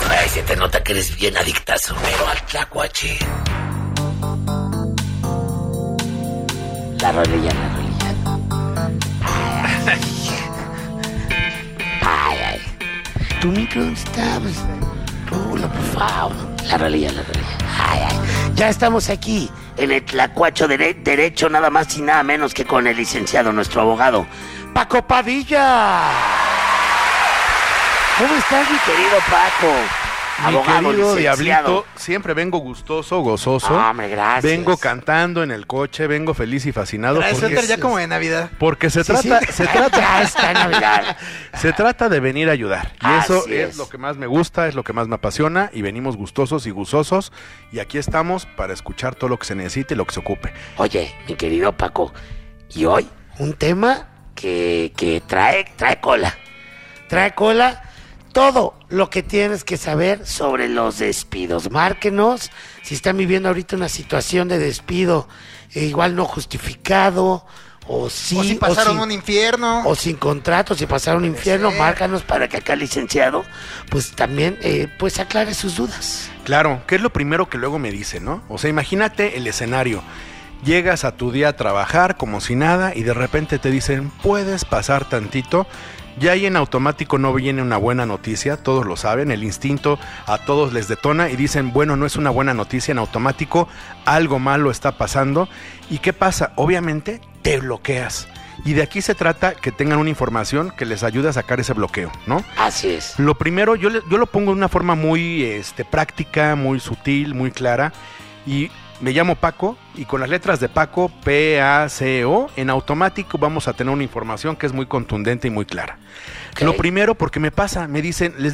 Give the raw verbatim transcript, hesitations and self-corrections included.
Ay, se te nota que eres bien adictazo, pero al tlacuache. La rolilla, la rolilla. Ay, ay, ay. ¿Tu micro dónde está? Pues, Rulo, por favor. La rolilla, la rolilla. Ay, ay. Ya estamos aquí, en el tlacuacho de derecho, nada más y nada menos que con el licenciado, nuestro abogado, Paco Padilla. ¿Cómo estás, mi querido Paco? Mi Abogado, querido licenciado. Diablito, siempre vengo gustoso, gozoso. Hombre, gracias. Vengo cantando en el coche, vengo feliz y fascinado. Trae Porque, suéter ya como de Navidad. porque se Sí, trata, sí. se trata, Ya está Navidad. se trata de venir a ayudar. Y Así eso es. es lo que más me gusta, es lo que más me apasiona. Y venimos gustosos y gustosos. Y aquí estamos para escuchar todo lo que se necesite y lo que se ocupe. Oye, mi querido Paco, y hoy un tema que, que trae, trae cola. Trae cola todo lo que tienes que saber sobre los despidos. Márquenos si están viviendo ahorita una situación de despido eh, igual no justificado, o sí, o si pasaron sin, un infierno. o sin contrato, si pasaron un infierno, ser. márcanos para que acá el licenciado pues también eh, pues aclare sus dudas. Claro, ¿qué es lo primero que luego me dicen, no? O sea, imagínate el escenario. Llegas a tu día a trabajar como si nada y de repente te dicen, ¿puedes pasar tantito? Ya ahí en automático no viene una buena noticia, todos lo saben, el instinto a todos les detona y dicen, bueno, no es una buena noticia, en automático algo malo está pasando. ¿Y qué pasa? Obviamente te bloqueas. Y de aquí se trata que tengan una información que les ayude a sacar ese bloqueo, ¿no? Así es. Lo primero, yo, le- yo lo pongo de una forma muy este, práctica, muy sutil, muy clara. Y me llamo Paco y con las letras de Paco, P A C O, en automático vamos a tener una información que es muy contundente y muy clara. Ok. Lo primero, porque me pasa, me dicen, les